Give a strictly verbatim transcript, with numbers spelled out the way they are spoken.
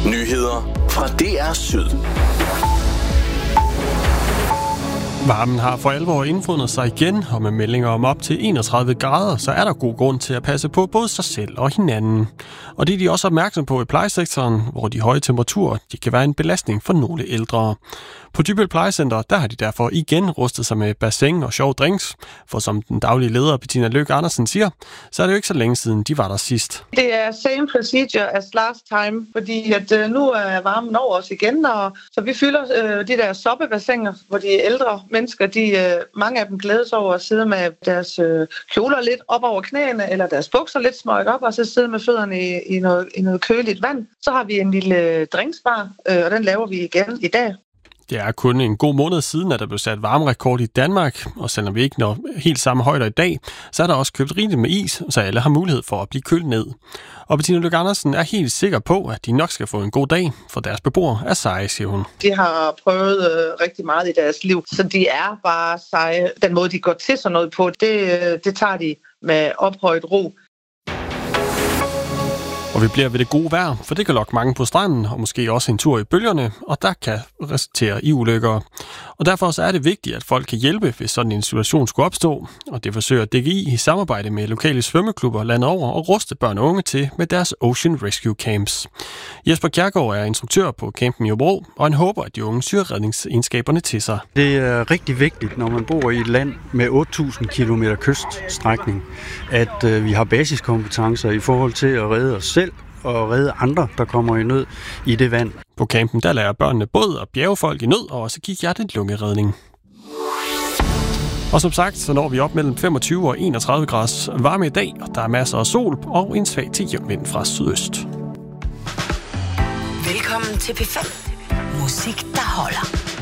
Nyheder fra D R Syd. Varmen har for alvor indfundet sig igen, og med meldinger om op til enogtredive grader, så er der god grund til at passe på både sig selv og hinanden. Og det er de også opmærksom på i plejesektoren, hvor de høje temperaturer de kan være en belastning for nogle ældre. På Dybbøl Plejecenter, der har de derfor igen rustet sig med bassin og sjove drinks, for som den daglige leder Bettina Løkke Andersen siger, så er det jo ikke så længe siden, de var der sidst. Det er same procedure as last time, fordi at øh, nu er varmen over os igen, og så vi fylder øh, de der soppebassiner, hvor de ældre mennesker, de, øh, mange af dem glædes over at sidde med deres øh, kjoler lidt op over knæene, eller deres bukser lidt smøgt op, og så sidde med fødderne i, i, noget, i noget køligt vand. Så har vi en lille drinksbar, øh, og den laver vi igen i dag. Det er kun en god måned siden, at der blev sat varmerekord i Danmark, og selvom vi ikke når helt samme højder i dag, så er der også købt rigeligt med is, så alle har mulighed for at blive kølet ned. Og Bettina Løkke Andersen er helt sikker på, at de nok skal få en god dag, for deres beboere er seje, siger hun. De har prøvet øh, rigtig meget i deres liv, så de er bare seje. Den måde, de går til sådan noget på, det, øh, det tager de med ophøjet ro. Og vi bliver ved det gode vejr, for det kan lokke mange på stranden, og måske også en tur i bølgerne, og der kan resultere i ulykker. Og derfor så er det vigtigt, at folk kan hjælpe, hvis sådan en situation skulle opstå. Og det forsøger D G I i samarbejde med lokale svømmeklubber landet over og ruste børn og unge til med deres Ocean Rescue Camps. Jesper Kjærgaard er instruktør på campen i Hobro, og han håber, at de unge syr redningsegenskaberne til sig. Det er rigtig vigtigt, når man bor i et land med otte tusind kilometer kyststrækning, at øh, vi har basiskompetencer i forhold til at redde os selv og redde andre, der kommer i nød i det vand. På campen der lærer børnene både at bjerge folk i nød og også give hjerte-lungeredning. Og som sagt, så når vi op mellem femogtyve og enogtredive graders varme i dag, og der er masser af sol og en svag til jævn vind fra sydøst. Velkommen til P fem. Musik, der holder.